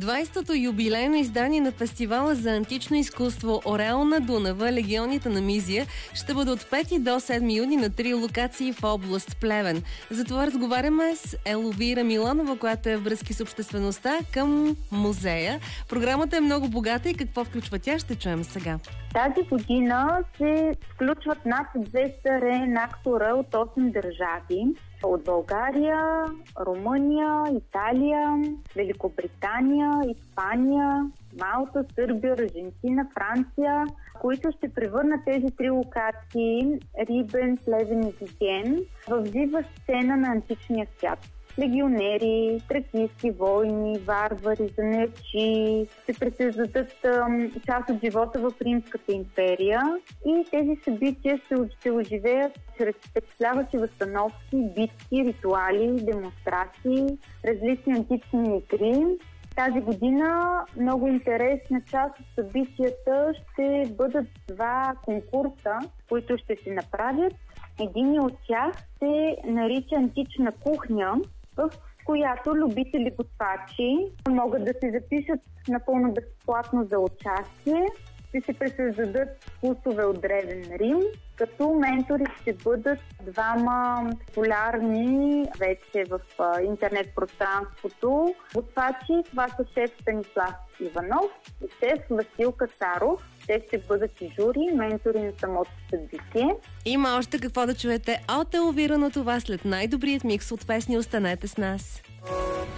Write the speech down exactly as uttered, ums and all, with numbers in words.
двайсетото юбилейно издание на фестивала за антично изкуство Ореол на Дунава, легионите на Мизия, ще бъде от пети до седми юни на три локации в област Плевен. За това разговаряме с Еловира Миланова, която е връзки с обществеността към музея. Програмата е много богата и какво включва тя, ще чуем сега. Тази година се включват над двеста реенактора от осем държави. От България, Румъния, Италия, Великобритания, Испания, Малта, Сърбия, Аржентина, Франция, които ще превърнат тези три локации Рибен, Плевен и Виген в жива сцена на античния свят. Легионери, тракийски войни, варвари, занаятчии ще пресъздадат част от живота в Римската империя и тези събития ще, ще оживеят чрез впечатляващи възстановки, битки, ритуали, демонстрации, различни антични игри. Тази година много интересна част от събитията ще бъдат два конкурса, които ще се направят. Един от тях се нарича Антична кухня, в която любители готвачи могат да се запишат напълно безплатно за участие. Ще се пресъздадат вкусове от Древен Рим, като ментори ще бъдат двама популярни вече в интернет пространството готвачи. Това са шеф Станислав Иванов и шеф Васил Кацаров. Те ще бъдат и жури, ментори на самото събитие. Има още какво да чуете от Еловира, но това след най-добрият микс от песни. Останете с нас.